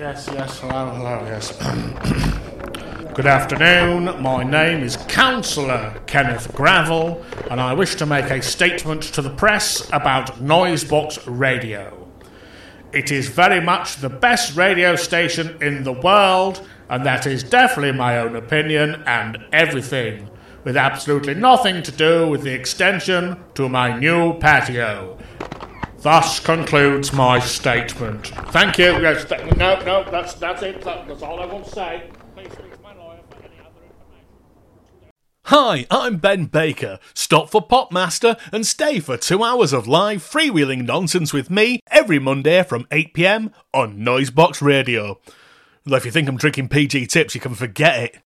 Yes, hello, yes. Good afternoon, my name is Councillor Kenneth Gravel, and I wish to make a statement to the press about Noisebox Radio. It is very much the best radio station in the world, and that is definitely my own opinion and everything, with absolutely nothing to do with the extension to my new patio. Thus concludes my statement. Thank you. Yes, no, that's it. That's all I want to say. Please speak to my lawyer for any other information. Hi, I'm Ben Baker. Stop for Popmaster and stay for 2 hours of live freewheeling nonsense with me every Monday from 8 p.m. on Noisebox Radio. Though if you think I'm drinking PG tips, you can forget it.